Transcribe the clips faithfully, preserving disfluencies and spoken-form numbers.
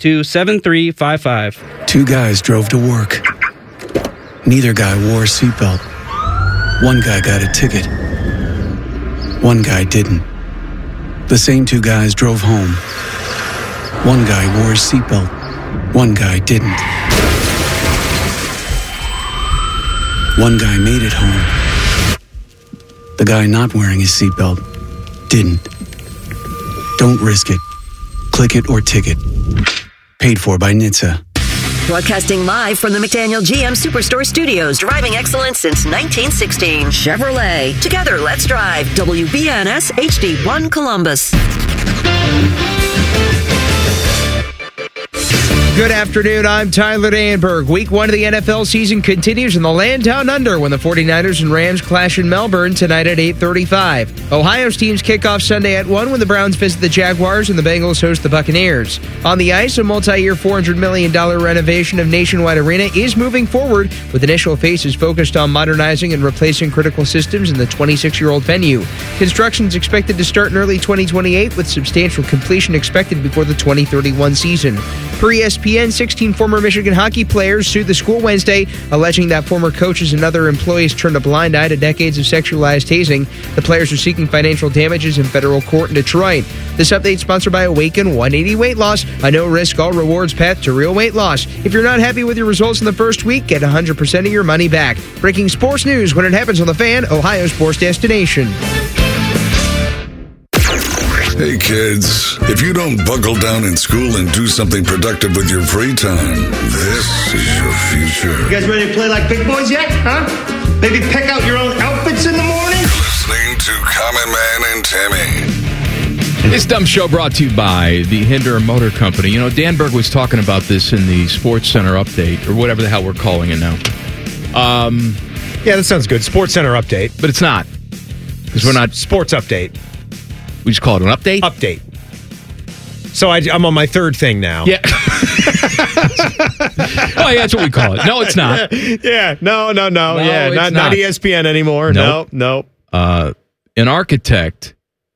to seven three five five. Two guys drove to work. Neither guy wore a seatbelt. One guy got a ticket. One guy didn't. The same two guys drove home. One guy wore a seatbelt. One guy didn't. One guy made it home. The guy not wearing his seatbelt didn't. Don't risk it. Click it or ticket. Paid for by N H T S A. Broadcasting live from the McDaniel G M Superstore Studios. Driving excellence since nineteen sixteen. Chevrolet. Together, let's drive. W B N S H D one Columbus. Good afternoon, I'm Tyler Danberg. Week one of the N F L season continues in the land down under when the 49ers and Rams clash in Melbourne tonight at eight thirty-five. Ohio's teams kick off Sunday at one when the Browns visit the Jaguars and the Bengals host the Buccaneers. On the ice, a multi-year four hundred million dollars renovation of Nationwide Arena is moving forward, with initial phases focused on modernizing and replacing critical systems in the twenty-six-year-old venue. Construction is expected to start in early twenty twenty-eight, with substantial completion expected before the twenty thirty-one season. Per E S P N, sixteen former Michigan hockey players sued the school Wednesday, alleging that former coaches and other employees turned a blind eye to decades of sexualized hazing. The players are seeking financial damages in federal court in Detroit. This update sponsored by Awaken one eighty Weight Loss, a no-risk, all-rewards path to real weight loss. If you're not happy with your results in the first week, get one hundred percent of your money back. Breaking sports news when it happens on The Fan, Ohio sports destination. Hey kids, if you don't buckle down in school and do something productive with your free time, this is your future. You guys ready to play like big boys yet, huh? Maybe pick out your own outfits in the morning? Listening to Common Man and Timmy. This dumb show brought to you by the Hinder Motor Company. You know, Danberg was talking about this in the Sports Center update, or whatever the hell we're calling it now. Um, yeah, that sounds good. Sports Center update. But it's not. Because we're not... Sports update. We just call it an update? Update. So I, I'm on my third thing now. Yeah. Oh, yeah, that's what we call it. No, it's not. Yeah, yeah. no, no, no. No, yeah, it's not, not. not E S P N anymore. Nope. No, no. Uh, an architect,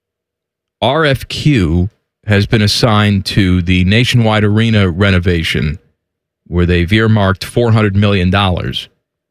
R F Q, has been assigned to the Nationwide Arena renovation, where they've earmarked four hundred million dollars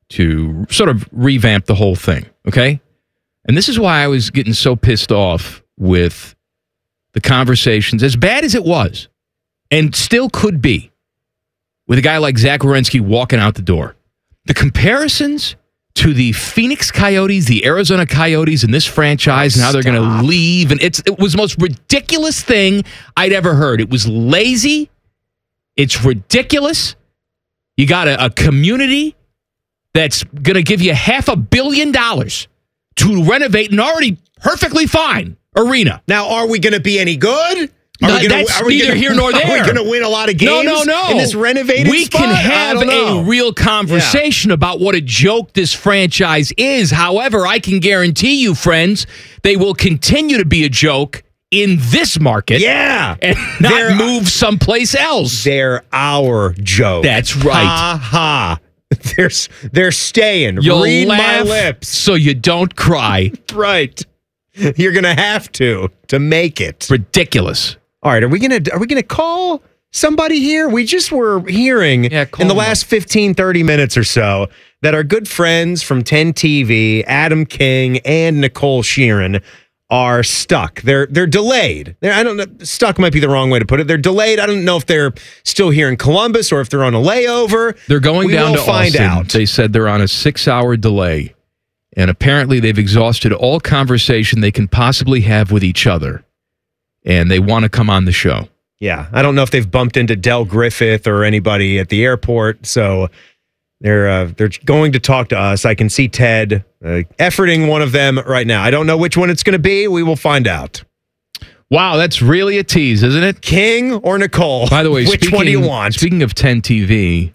to sort of revamp the whole thing, okay? And this is why I was getting so pissed off with the conversations, as bad as it was, and still could be, with a guy like Zach Wierenski walking out the door. The comparisons to the Phoenix Coyotes, the Arizona Coyotes, and this franchise, and how they're going to leave, and it's it was the most ridiculous thing I'd ever heard. It was lazy. It's ridiculous. You got a, a community that's going to give you half a billion dollars to renovate an already perfectly fine arena. Now, are we going to be any good? Are No, we gonna, that's are we neither gonna, here nor there. Are we going to win a lot of games? No, no, no. In this renovated we spot? can have I don't know. a real conversation yeah. about what a joke this franchise is. However, I can guarantee you, friends, they will continue to be a joke in this market. Yeah. And not they're, move someplace else. They're our joke. That's right. Ha ha. They're, they're staying. You'll Read laugh my lips. so you don't cry. Right. You're going to have to to make it. Ridiculous. All right, are we going to are we going to call somebody here? We just were hearing yeah, in the last up. fifteen, thirty minutes or so that our good friends from ten T V, Adam King and Nicole Sheeran, are stuck. They're they're delayed. They're, I don't know. Stuck might be the wrong way to put it. They're delayed. I don't know if they're still here in Columbus or if they're on a layover. They're going we down will to find Austin. Out. They said they're on a six-hour delay, and apparently they've exhausted all conversation they can possibly have with each other, and they want to come on the show. Yeah, I don't know if they've bumped into Del Griffith or anybody at the airport, so they're uh, they're going to talk to us. I can see Ted uh, efforting one of them right now. I don't know which one it's going to be. We will find out. Wow, that's really a tease, isn't it? King or Nicole? By the way, which speaking, one do you want? Speaking of ten T V,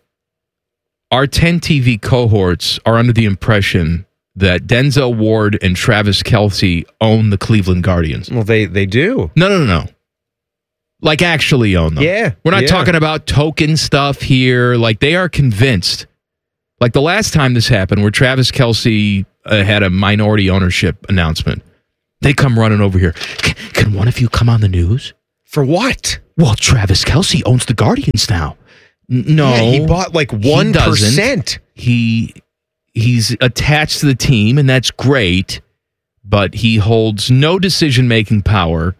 our ten T V cohorts are under the impression that Denzel Ward and Travis Kelce own the Cleveland Guardians. Well, they they do. No, no, no, no. Like actually own them. Yeah. We're not yeah. talking about token stuff here. Like they are convinced. Like the last time this happened where Travis Kelce uh, had a minority ownership announcement, they come running over here. Can, can one of you come on the news? For what? Well, Travis Kelce owns the Guardians now. N- No, Yeah, he bought like one percent. He he's attached to the team, and that's great. But he holds no decision-making power,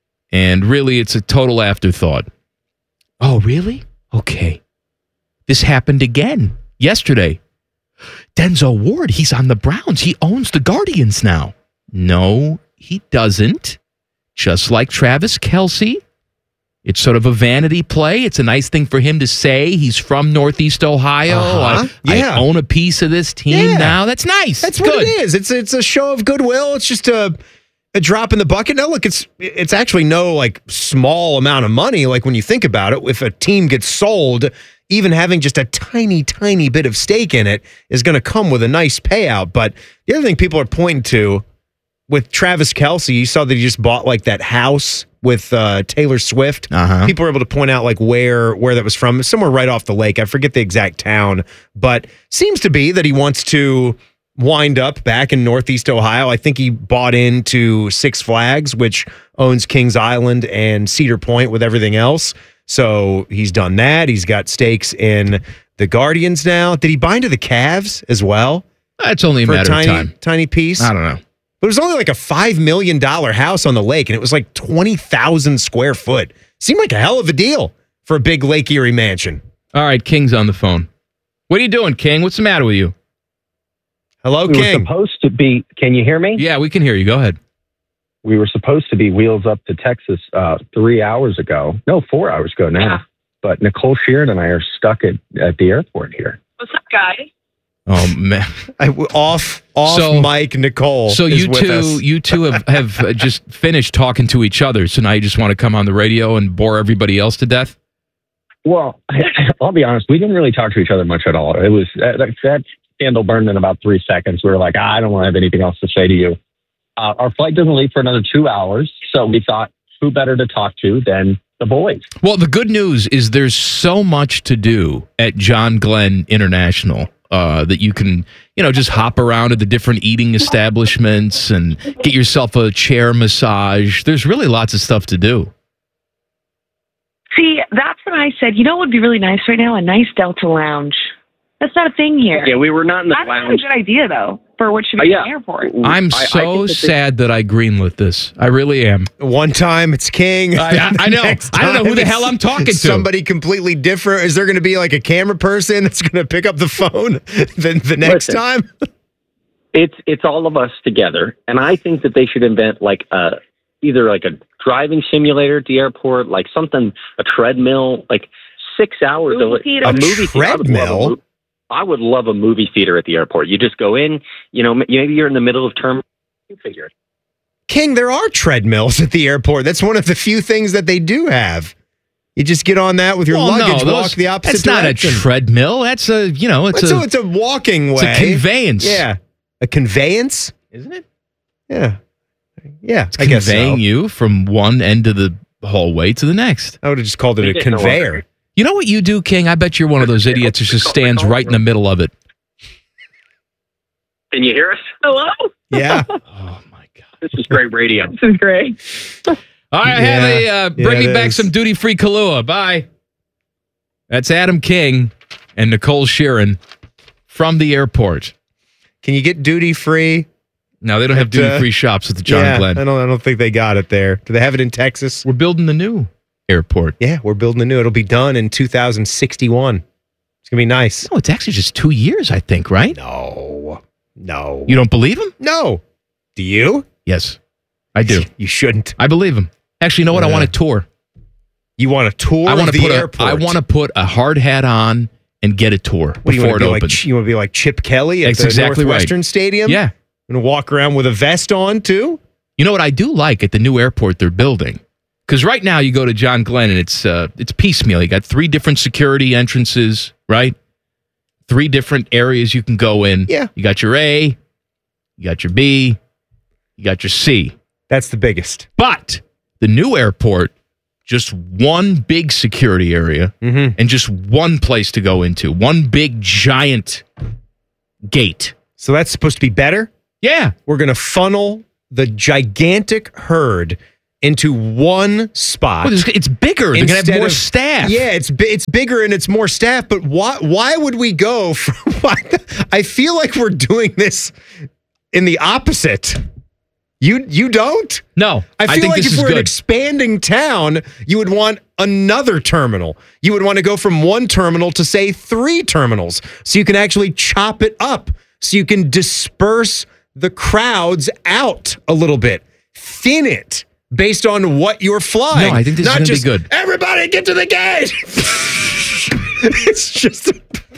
and really, it's a total afterthought. Oh, really? Okay. This happened again yesterday. Denzel Ward, he's on the Browns. He owns the Guardians now. No, he doesn't. Just like Travis Kelce. It's sort of a vanity play. It's a nice thing for him to say. He's from Northeast Ohio. Uh-huh. I, Yeah. I own a piece of this team Yeah. now. That's nice. That's Good. what it is. It's it's a show of goodwill. It's just a a drop in the bucket. Now look, it's it's actually no like small amount of money. Like when you think about it, if a team gets sold, even having just a tiny, tiny bit of stake in it is going to come with a nice payout. But the other thing people are pointing to with Travis Kelce, you saw that he just bought like that house with uh, Taylor Swift. Uh-huh. People were able to point out like where where that was from, somewhere right off the lake. I forget the exact town, but seems to be that he wants to wind up back in Northeast Ohio. I think he bought into Six Flags, which owns Kings Island and Cedar Point with everything else. So he's done that. He's got stakes in the Guardians now. Did he buy into the Cavs as well? That's only a For a matter tiny, of time. tiny piece? I don't know. But it was only like a five million dollars house on the lake, and it was like twenty thousand square foot. Seemed like a hell of a deal for a big Lake Erie mansion. All right, King's on the phone. What are you doing, King? What's the matter with you? Hello, we King. were supposed to be, can you hear me? Yeah, we can hear you. Go ahead. We were supposed to be wheels up to Texas uh, three hours ago. No, four hours ago now. Yeah. But Nicole Sheeran and I are stuck at, at the airport here. What's up, guys? Oh, man. I, off off So- Mike Nicole. So is you with two, us. you two have, have uh, just finished talking to each other. So now you just want to come on the radio and bore everybody else to death? Well, I'll be honest. We didn't really talk to each other much at all. It was that, that candle burned in about three seconds. We were like, I don't want to have anything else to say to you. Uh, our flight doesn't leave for another two hours. So we thought, who better to talk to than the boys? Well, the good news is there's so much to do at John Glenn International uh, that you can, you know, just hop around at the different eating establishments and get yourself a chair massage. There's really lots of stuff to do. See, that's when I said, you know what would be really nice right now? A nice Delta lounge. That's not a thing here. Yeah, we were not in the That's lounge. not a good idea, though, for what should Uh, be yeah. an airport. I'm I- I so think that they- sad that I greenlit this. I really am. One time it's King. I- I- I know. Next I don't know who time the it's hell I'm talking to. Somebody completely different. Is there going to be like a camera person that's going to pick up the phone the, the next Listen. time? It's it's all of us together, and I think that they should invent like a either like a driving simulator at the airport, like something, a treadmill, like six hours Movie of theater. a A movie theater. I would love a treadmill? mo- I would love a movie theater at the airport. You just go in, you know, m- maybe you're in the middle of term. You figure it. King, there are treadmills at the airport. That's one of the few things that they do have. You just get on that with your Well, no, luggage, those- walk the opposite That's not direction. a treadmill. That's a, you know, it's It's, a, a, it's a walking way. it's a conveyance. Yeah. A conveyance? Isn't it? Yeah. Yeah, It's I guess so. conveying you from one end of the hallway to the next. I would have just called it We a didn't know conveyor. You know what you do, King? I bet you're one of those idiots who just stands right in the middle of it. Can you hear us? Hello? Yeah. Oh, my God. This is great radio. This is great. All right, Yeah. have a, uh, bring Yeah, me it back is. some duty-free Kahlua. Bye. That's Adam King and Nicole Sheeran from the airport. Can you get duty free? No, they don't have At, uh, duty-free shops at the John yeah, Glenn. I don't I don't think they got it there. Do they have it in Texas? We're building the new airport. Yeah, we're building a new. It'll be done in two thousand sixty-one. It's going to be nice. No, it's actually just two years, I think, right? No. No. You don't believe him? No. Do you? Yes, I do. You shouldn't. I believe him. Actually, you know what? I Yeah. want a tour. You want a tour I of want to the put airport? a. I want to put a hard hat on and get a tour What do you before want it to be opens. like? You want to be like Chip Kelly at That's the exactly right. Northwestern Stadium? Yeah. And walk around with a vest on too? You know what I do like at the new airport they're building? Because right now you go to John Glenn and it's uh, it's piecemeal. You got three different security entrances, right? Three different areas you can go in. Yeah. You got your A, you got your B, you got your C. That's the biggest. But the new airport, just one big security area Mm-hmm. and just one place to go into. One big giant gate. So that's supposed to be better? Yeah. We're going to funnel the gigantic herd into one spot. Well, it's- it's bigger. They're gonna have instead more of- staff. Yeah, it's bi- it's bigger and it's more staff. But why why would we go from? Why, I feel like we're doing this in the opposite. You you don't? No, I I feel think like this if is we're an good. expanding town, you would want another terminal. You would want to go from one terminal to say three terminals, so you can actually chop it up, so you can disperse the crowds out a little bit, thin it based on what you're flying. No, I think this is Not gonna be just, good. Everybody get to the gate. It's just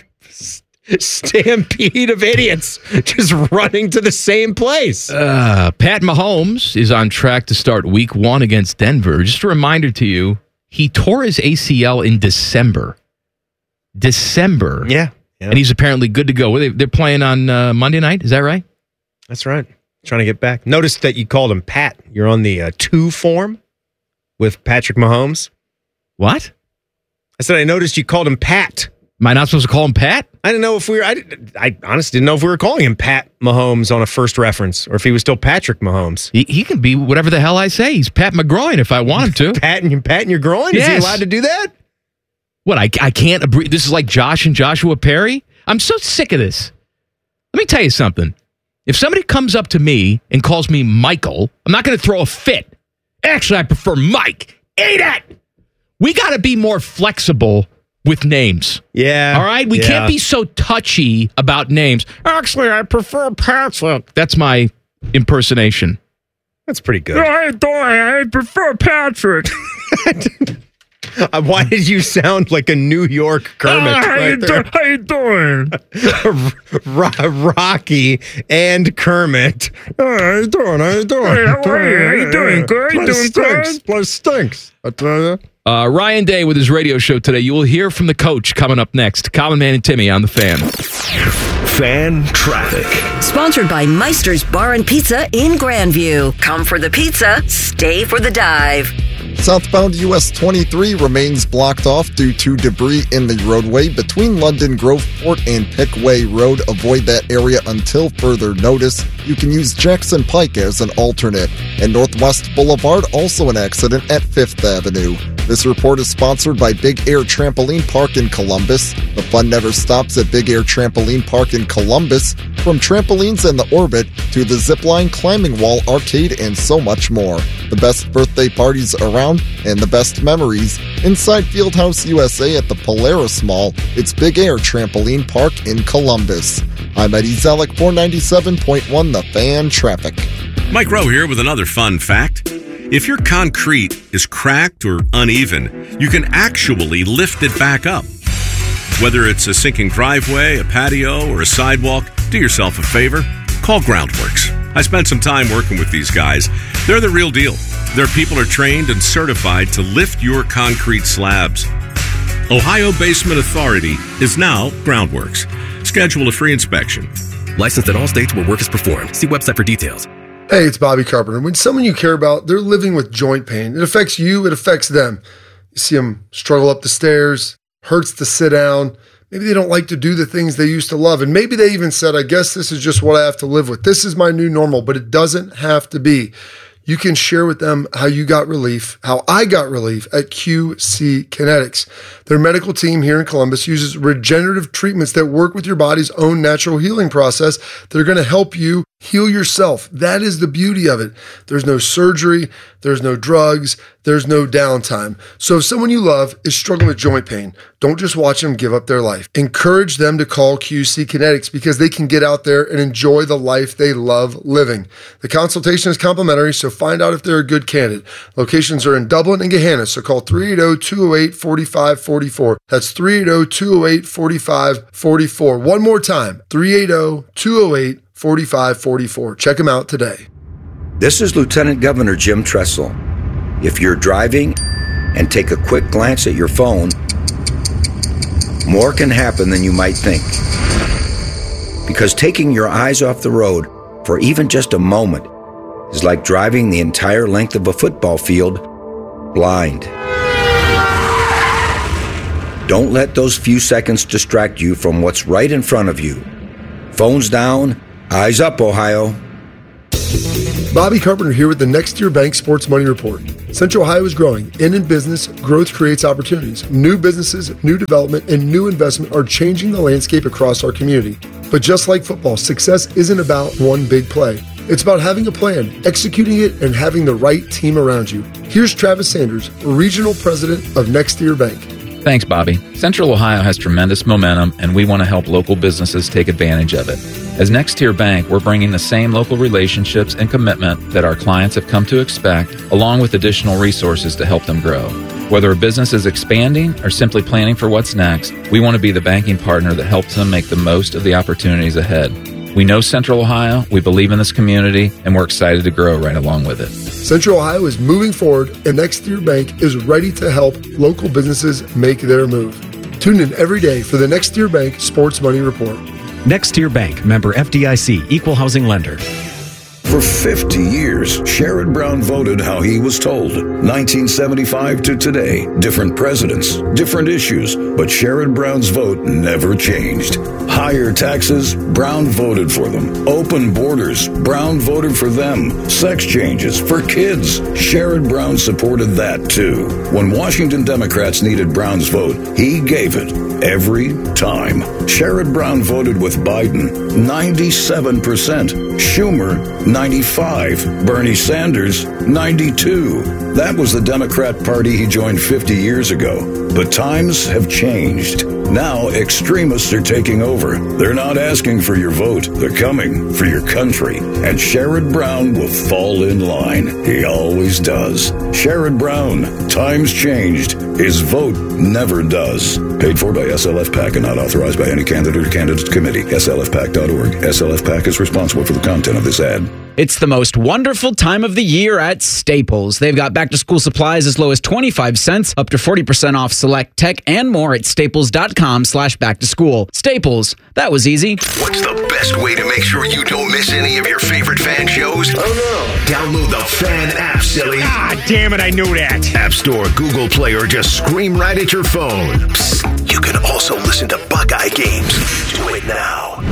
a stampede of idiots just running to the same place. Uh, Pat Mahomes is on track to start week one against Denver. Just a reminder to you, he tore his A C L in December. December. Yeah. yeah. And he's apparently good to go. They- They're playing on uh, Monday night. Is that right? That's right. Trying to get back. Notice that you called him Pat. You're on the uh, two form with Patrick Mahomes. What? I said I noticed you called him Pat. Am I not supposed to call him Pat? I didn't know if we were. I, I honestly didn't know if we were calling him Pat Mahomes on a first reference, or if he was still Patrick Mahomes. He, he can be whatever the hell I say. He's Pat McGroin if I want him to. Pat and Pat in your groin. Is he Yes. allowed to do that? What? I I can't. Agree. This is like Josh and Joshua Perry. I'm so sick of this. Let me tell you something. If somebody comes up to me and calls me Michael, I'm not going to throw a fit. Actually, I prefer Mike. Eat it. We got to be more flexible with names. Yeah. All right? We yeah. can't be so touchy about names. Actually, I prefer Patrick. That's my impersonation. That's pretty good. I doing? I prefer Patrick. Uh, why did you sound like a New York Kermit? Ah, how right you there? do- how you doing? Ro- Rocky and Kermit. Oh, how you doing? How you doing? Hey, how are you? How you doing? Good? You Place doing stinks. good? Place stinks. I tell you. Uh, Ryan Day with his radio show today. You will hear from the coach coming up next. Common Man and Timmy on the Fan. Fan traffic. Sponsored by Meister's Bar and Pizza in Grandview. Come for the pizza, stay for the dive. Southbound U S twenty-three remains blocked off due to debris in the roadway between London Groveport and Pickway Road. Avoid that area until further notice. You can use Jackson Pike as an alternate. And Northwest Boulevard, also an accident at Fifth Avenue. This report is sponsored by Big Air Trampoline Park in Columbus. The fun never stops at Big Air Trampoline Park in Columbus. From trampolines and the Orbit to the Zipline Climbing Wall Arcade and so much more. The best birthday parties around and the best memories inside Fieldhouse U S A at the Polaris Mall. It's Big Air Trampoline Park in Columbus. I'm Eddie Zellick, four ninety-seven point one The Fan Traffic. Mike Rowe here with another fun fact. If your concrete is cracked or uneven, you can actually lift it back up. Whether it's a sinking driveway, a patio, or a sidewalk, do yourself a favor. Call Groundworks. I spent some time working with these guys. They're the real deal. Their people are trained and certified to lift your concrete slabs. Ohio Basement Authority is now Groundworks. Schedule a free inspection. Licensed in all states where work is performed. See website for details. Hey, it's Bobby Carpenter. When someone you care about, they're living with joint pain, it affects you, it affects them. You see them struggle up the stairs, hurts to sit down. Maybe they don't like to do the things they used to love. And maybe they even said, I guess this is just what I have to live with. This is my new normal, but it doesn't have to be. You can share with them how you got relief, how I got relief at Q C Kinetics. Their medical team here in Columbus uses regenerative treatments that work with your body's own natural healing process that are going to help you heal yourself. That is the beauty of it. There's no surgery, there's no drugs, there's no downtime. So if someone you love is struggling with joint pain, don't just watch them give up their life. Encourage them to call Q C Kinetics because they can get out there and enjoy the life they love living. The consultation is complimentary, so find out if they're a good candidate. Locations are in Dublin and Gahanna, so call three eight zero, two zero eight, four five four four. That's three eight zero, two zero eight, four five four four. One more time, three eight zero, two zero eight, four five four four. Check them out today. This is Lieutenant Governor Jim Tressel. If you're driving and take a quick glance at your phone, more can happen than you might think. Because taking your eyes off the road for even just a moment is like driving the entire length of a football field blind. Don't let those few seconds distract you from what's right in front of you. Phones down, eyes up, Ohio. Bobby Carpenter here with the Next Year Bank Sports Money Report. Central Ohio is growing, and in business, growth creates opportunities. New businesses, new development, and new investment are changing the landscape across our community. But just like football, success isn't about one big play. It's about having a plan, executing it, and having the right team around you. Here's Travis Sanders, Regional President of Next Year Bank. Thanks, Bobby. Central Ohio has tremendous momentum, and we want to help local businesses take advantage of it. As Next Tier Bank, we're bringing the same local relationships and commitment that our clients have come to expect, along with additional resources to help them grow. Whether a business is expanding or simply planning for what's next, we want to be the banking partner that helps them make the most of the opportunities ahead. We know Central Ohio, we believe in this community, and we're excited to grow right along with it. Central Ohio is moving forward, and Next Year Bank is ready to help local businesses make their move. Tune in every day for the Next Year Bank Sports Money Report. Next Year Bank, member F D I C, equal housing lender. For fifty years, Sherrod Brown voted how he was told. nineteen seventy-five to today, different presidents, different issues, but Sherrod Brown's vote never changed. Higher taxes, Brown voted for them. Open borders, Brown voted for them. Sex changes for kids, Sherrod Brown supported that too. When Washington Democrats needed Brown's vote, he gave it every time. Sherrod Brown voted with Biden, ninety-seven percent. Schumer, ninety-five. Bernie Sanders, ninety-two. That was the Democrat Party he joined fifty years ago. But times have changed. Now extremists are taking over. They're not asking for your vote. They're coming for your country. And Sherrod Brown will fall in line. He always does. Sherrod Brown. Times changed. His vote never does. Paid for by S L F PAC and not authorized by any candidate or candidates committee. S L F PAC dot org. S L F PAC is responsible for the content of this ad. It's the most wonderful time of the year at Staples. They've got back-to-school supplies as low as twenty-five cents, up to forty percent off select tech, and more at staples.com slash back-to-school. Staples, that was easy. What's the best way to make sure you don't miss any of your favorite fan shows? Oh, no. Download the Fan app, silly. Ah, damn it, I knew that. App Store, Google Play, or just scream right at your phone. Psst, you can also listen to Buckeye games. Do it now.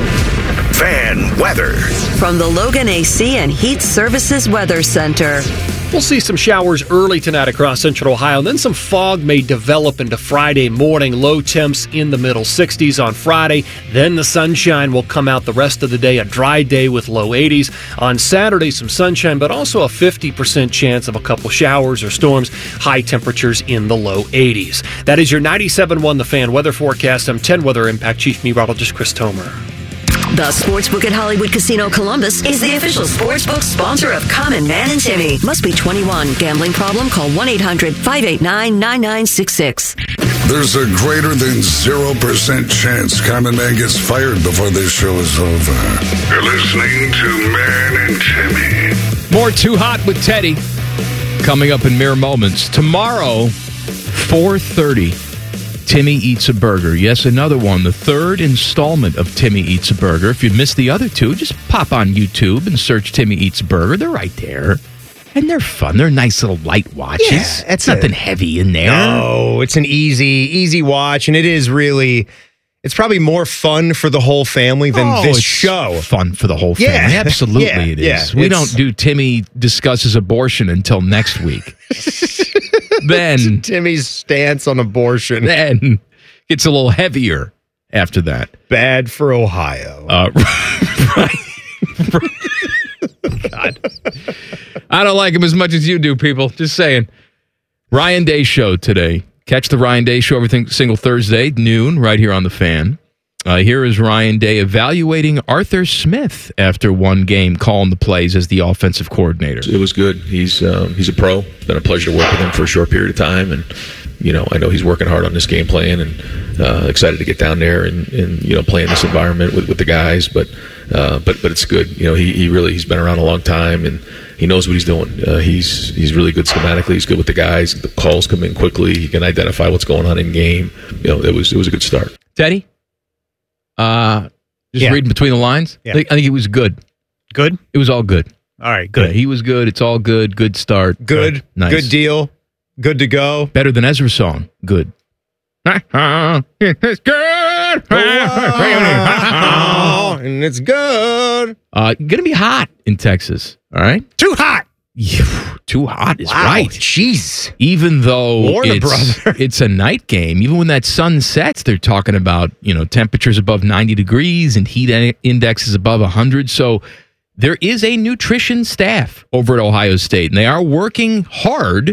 Fan weather. From the Logan A C and Heat Services Weather Center. We'll see some showers early tonight across Central Ohio, and then some fog may develop into Friday morning. Low temps in the middle sixties on Friday. Then the sunshine will come out the rest of the day, a dry day with low eighties. On Saturday, some sunshine, but also a fifty percent chance of a couple showers or storms. High temperatures in the low eighties. That is your ninety-seven point one The Fan weather forecast. I'm ten Weather Impact Chief Meteorologist Chris Tomer. The Sportsbook at Hollywood Casino Columbus is the official sportsbook sponsor of Common Man and Timmy. Must be twenty-one. Gambling problem? Call one eight hundred five eight nine nine nine six six. There's a greater than zero percent chance Common Man gets fired before this show is over. You're listening to Man and Timmy. More Too Hot with Teddy coming up in mere moments. Tomorrow, four thirty. Timmy Eats a Burger. Yes, another one. The third installment of Timmy Eats a Burger. If you missed the other two, just pop on YouTube and search Timmy Eats a Burger. They're right there. And they're fun. They're nice little light watches. Yeah, it's nothing a, heavy in there. No, it's an easy, easy watch. And it is really, it's probably more fun for the whole family than oh, this it's show. Fun for the whole family. Yeah. Absolutely yeah, it is. Yeah, we don't do Timmy discusses abortion until next week. Then Timmy's stance on abortion. Then it's a little heavier after that. Bad for Ohio. Uh, right. God. I don't like him as much as you do, people. Just saying. Ryan Day Show today. Catch the Ryan Day Show every single Thursday, noon, right here on The Fan. Uh, here is Ryan Day evaluating Arthur Smith after one game, calling the plays as the offensive coordinator. It was good. He's um, he's a pro. Been a pleasure to work with him for a short period of time, and you know I know he's working hard on this game plan, and uh, excited to get down there and, and you know play in this environment with, with the guys. But uh, but but it's good. You know he he really he's been around a long time, and he knows what he's doing. Uh, he's he's really good schematically. He's good with the guys. The calls come in quickly. He can identify what's going on in game. You know it was it was a good start. Teddy. Uh, just Yeah. reading between the lines. Yeah. I, think, I think it was good. Good? It was all good. All right, good. Yeah, he was good. It's all good. Good start. Good. Nice. Good deal. Good to go. Better than Ezra's song. Good. It's good. Oh, and it's good. Uh, gonna be hot in Texas. All right, too hot. Yeah, too hot is Wow, right. Jeez. Even though Warner it's, Brother. it's a night game, even when that sun sets, they're talking about, you know, temperatures above ninety degrees and heat in- indexes above one hundred. So there is a nutrition staff over at Ohio State, and they are working hard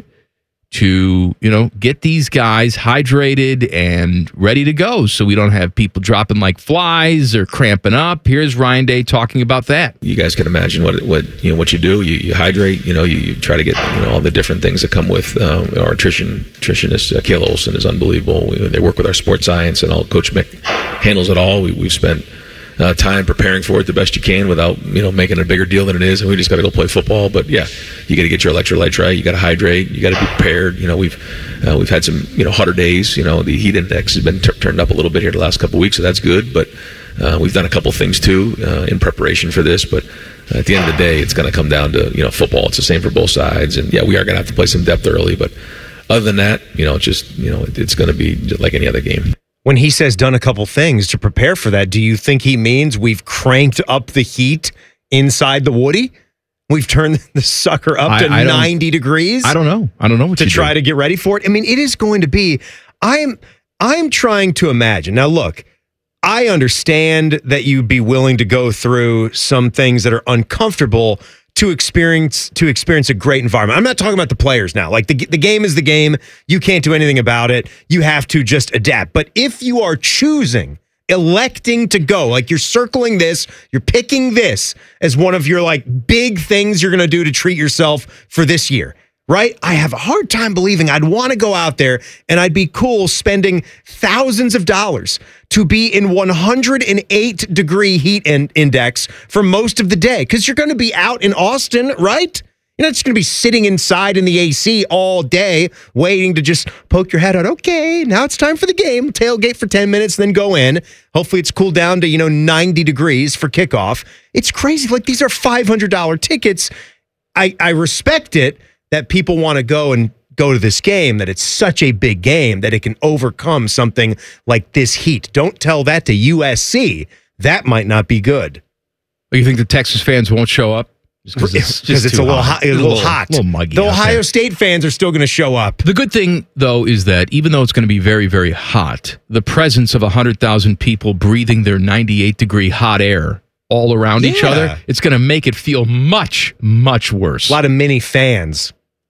to, you know, get these guys hydrated and ready to go so we don't have people dropping like flies or cramping up. Here's Ryan Day talking about that. You guys can imagine what what you know what you do. You, you hydrate. You know, you, you try to get you know all the different things that come with um, our nutrition nutritionist. Uh, Kayla Olson is unbelievable. We, they work with our sports science, and all Coach Mick handles it all. We, we've spent uh, time preparing for it the best you can without you know making it a bigger deal than it is. And we just got to go play football. But yeah, you got to get your electrolytes right. You got to hydrate. You got to be prepared. You know, we've uh, we've had some you know hotter days. You know, the heat index has been t- turned up a little bit here the last couple of weeks, so that's good. But uh, we've done a couple things too uh, in preparation for this. But at the end of the day, it's going to come down to you know football. It's the same for both sides. And yeah, we are going to have to play some depth early. But other than that, you know, it's just you know it's going to be just like any other game. When he says done a couple things to prepare for that, do you think he means we've cranked up the heat inside the Woody? We've turned the sucker up I- to I don't- ninety degrees? I don't know. I don't know what to you try do. to get ready for it. I mean, it is going to be. I'm I'm trying to imagine. Now, look, I understand that you'd be willing to go through some things that are uncomfortable to experience to experience a great environment. I'm not talking about the players now. Like the the game is the game. You can't do anything about it. You have to just adapt. But if you are choosing, electing to go, like you're circling this, you're picking this as one of your like big things you're going to do to treat yourself for this year. Right? I have a hard time believing I'd want to go out there and I'd be cool spending thousands of dollars to be in one hundred eight degree heat in- index for most of the day. Because you're going to be out in Austin, right? You're not just going to be sitting inside in the A C all day waiting to just poke your head out. Okay, now it's time for the game. Tailgate for ten minutes, then go in. Hopefully it's cooled down to, you know, ninety degrees for kickoff. It's crazy. Like these are five hundred dollars tickets. I, I respect it that people want to go and go to this game, that it's such a big game that it can overcome something like this heat. Don't tell that to U S C. That might not be good. You think the Texas fans won't show up? Because it's, Because it's a little hot. It's a little hot. little muggy The out Ohio there. State fans are still going to show up. The good thing, though, is that even though it's going to be very, very hot, the presence of one hundred thousand people breathing their ninety-eight degree hot air all around each Yeah. other, it's going to make it feel much, much worse. A lot of mini fans.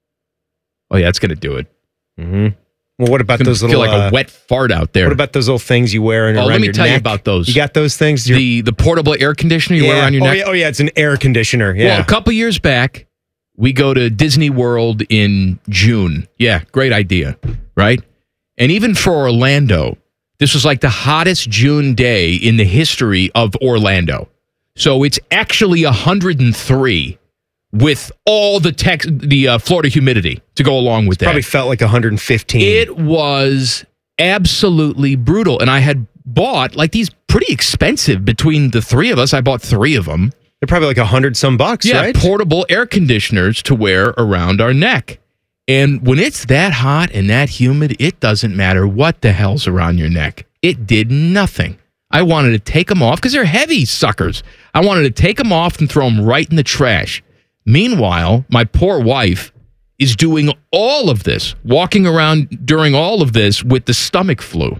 Oh, yeah, it's going to do it. Mm-hmm. Well, what about It's gonna those little? feel like uh, a wet fart out there. What about those little things you wear in Oh, around let me your tell you neck? about those. You got those things? You're- the the portable air conditioner you wear Yeah. around your oh, neck? Yeah, oh, yeah, it's an air conditioner. Yeah. Well, a couple years back, we go to Disney World in June. Yeah, great idea, right? And even for Orlando, this was like the hottest June day in the history of Orlando. So it's actually one hundred three with all the tex- the uh, Florida humidity to go along with that. Probably felt like one hundred fifteen. It was absolutely brutal. And I had bought like these pretty expensive between the three of us. I bought three of them. They're probably like a hundred some bucks, Yeah, right? portable air conditioners to wear around our neck. And when it's that hot and that humid, it doesn't matter what the hell's around your neck. It did nothing. I wanted to take them off because they're heavy suckers. I wanted to take them off and throw them right in the trash. Meanwhile, my poor wife is doing all of this, walking around during all of this with the stomach flu.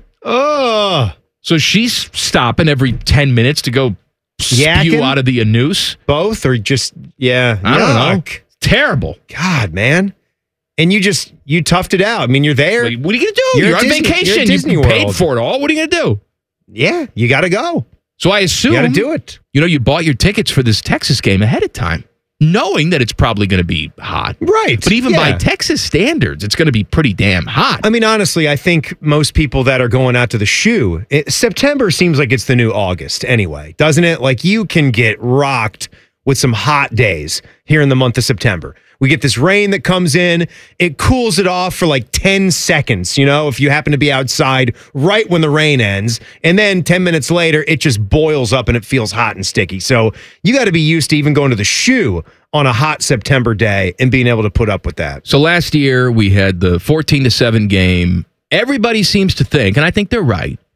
Oh. So she's stopping every ten minutes to go spew Yakking? out of the anus. Both or just, yeah. I don't know. yuck. Terrible. God, man. And you just, you toughed it out. I mean, you're there. What are you going to do? You're You're, at on Disney- vacation. you're at Disney you paid World. for it all. What are you going to do? Yeah, you got to go. So I assume You got to do it. You know, you bought your tickets for this Texas game ahead of time, knowing that it's probably going to be hot. Right. But even by yeah. Texas standards, it's going to be pretty damn hot. I mean, honestly, I think most people that are going out to the shoe, it, September seems like it's the new August anyway, doesn't it? Like you can get rocked with some hot days here in the month of September. We get this rain that comes in. It cools it off for like ten seconds, you know, if you happen to be outside right when the rain ends. And then ten minutes later, it just boils up and it feels hot and sticky. So you got to be used to even going to the shoe on a hot September day and being able to put up with that. So last year we had the fourteen to seven game. Everybody seems to think, and I think they're right,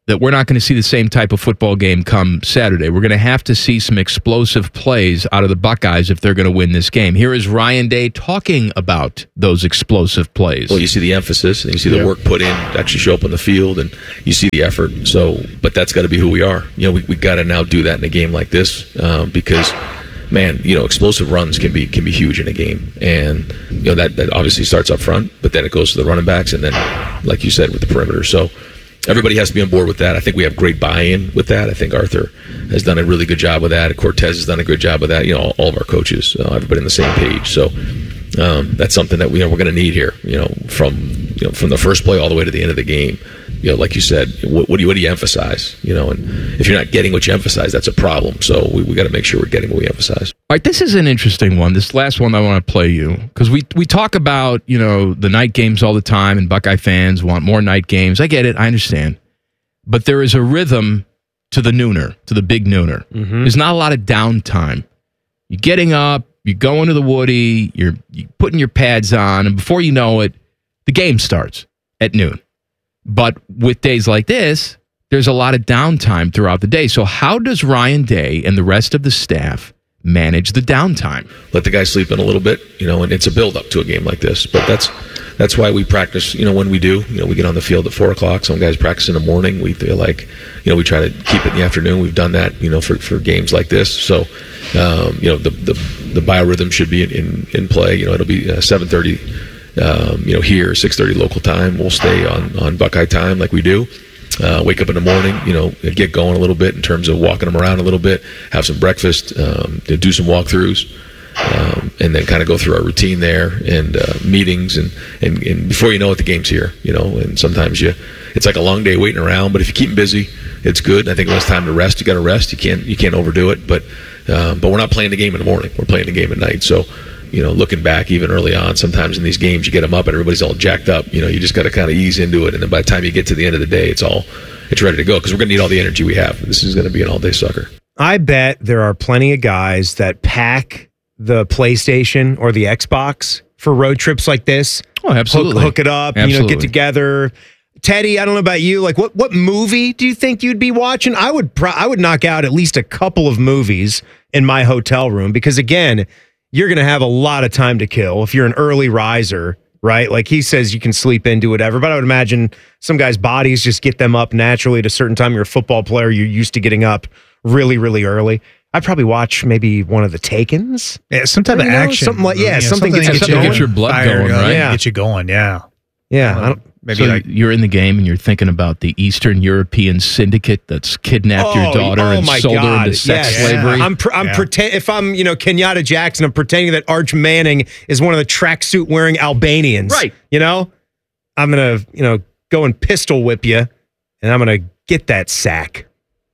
that we're not going to see the same type of football game come Saturday. We're going to have to see some explosive plays out of the Buckeyes if they're going to win this game. Here is Ryan Day talking about those explosive plays. Well, you see the emphasis, and you see the Yeah. work put in to actually show up on the field, and you see the effort. So, but that's got to be who we are. You know, we we got to now do that in a game like this um, because, man, you know, explosive runs can be can be huge in a game, and you know that that obviously starts up front, but then it goes to the running backs, and then, like you said, with the perimeter. So. Everybody has to be on board with that. I think we have great buy-in with that. I think Arthur has done a really good job with that. Cortez has done a good job with that. You know, all, all of our coaches, uh, everybody on the same page. So um, that's something that we are, we're going to need here. You know, from you know from the first play all the way to the end of the game. You know, like you said, what, what do you what do you emphasize? You know, and if you're not getting what you emphasize, that's a problem. So we, we got to make sure we're getting what we emphasize. All right, this is an interesting one. This last one I want to play you because we we talk about, you know, the night games all the time, and Buckeye fans want more night games. I get it. I understand. But there is a rhythm to the nooner, to the big nooner. Mm-hmm. There's not a lot of downtime. You're getting up, you're going to the Woody, you're, you're putting your pads on, and before you know it, the game starts at noon. But with days like this, there's a lot of downtime throughout the day. So how does Ryan Day and the rest of the staff manage the downtime? Let the guys sleep in a little bit, you know, and it's a build-up to a game like this. But that's that's why we practice, you know, when we do. You know, we get on the field at four o'clock. Some guys practice in the morning. We feel like, you know, we try to keep it in the afternoon. We've done that, you know, for, for games like this. So, um, you know, the, the the biorhythm should be in, in, in play. You know, it'll be uh, seven thirty, um, you know, here, six thirty local time. We'll stay on, on Buckeye time like we do. Uh, wake up in the morning, you know, get going a little bit in terms of walking them around a little bit, have some breakfast, um, do some walkthroughs, um, and then kind of go through our routine there and uh, meetings, and, and, and before you know it, the game's here, you know, and sometimes you, it's like a long day waiting around, but if you keep them busy, it's good. I think when it's time to rest, you got to rest. You can't, you can't overdo it, but, um, but we're not playing the game in the morning. We're playing the game at night. So, you know, looking back even early on, sometimes in these games you get them up and everybody's all jacked up. You know, you just got to kind of ease into it, and then by the time you get to the end of the day, it's all it's ready to go because we're going to need all the energy we have. This is going to be an all-day sucker. I bet there are plenty of guys that pack the PlayStation or the Xbox for road trips like this. Oh, absolutely. Hook, hook it up, Absolutely. you know, get together. Teddy, I don't know about you. Like, what what movie do you think you'd be watching? I would pro- I would knock out at least a couple of movies in my hotel room because, again, you're going to have a lot of time to kill if you're an early riser, right? Like he says, you can sleep in, do whatever. But I would imagine some guys' bodies just get them up naturally at a certain time. You're a football player. You're used to getting up really, really early. I'd probably watch maybe one of the Takens. Yeah, some type You of know, action. something like- yeah, You know, something gets you to going. Get your blood Fire, going, uh, right? Yeah. Get you going, yeah. Yeah. I don't, Maybe so like you're in the game and you're thinking about the Eastern European syndicate that's kidnapped your daughter oh and my sold God. her into sex Yes. slavery. I'm pre- I'm Yeah. pretend if I'm you know Kenyatta Jackson, I'm pretending that Arch Manning is one of the tracksuit wearing Albanians. Right. You know, I'm gonna you know go and pistol whip you, and I'm gonna get that sack.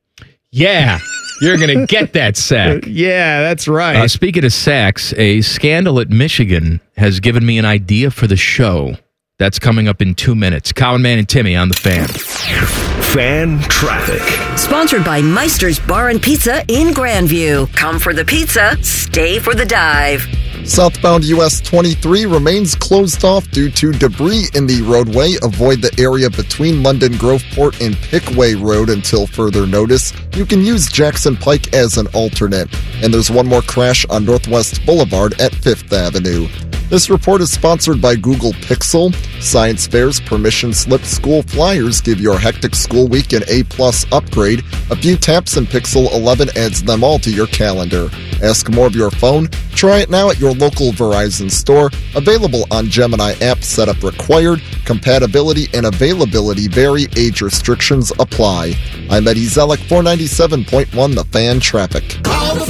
Yeah, you're going to get that sack. Yeah, that's right. Uh, speaking of sacks, a scandal at Michigan has given me an idea for the show. That's coming up in two minutes. Common Man and Timmy on the Fan. Fan traffic. Sponsored by Meister's Bar and Pizza in Grandview. Come for the pizza, stay for the dive. Southbound U S twenty-three remains closed off due to debris in the roadway. Avoid the area between London Groveport and Pickway Road until further notice. You can use Jackson Pike as an alternate. And there's one more crash on Northwest Boulevard at Fifth Avenue. This report is sponsored by Google Pixel. Science fairs, permission slip, school flyers give your hectic school week an A-plus upgrade. A few taps and Pixel eleven adds them all to your calendar. Ask more of your phone? Try it now at your local Verizon store. Available on Gemini app, setup required. Compatibility and availability vary. Age restrictions apply. I'm Eddie Zellick, four ninety-seven point one The Fan Traffic. Call the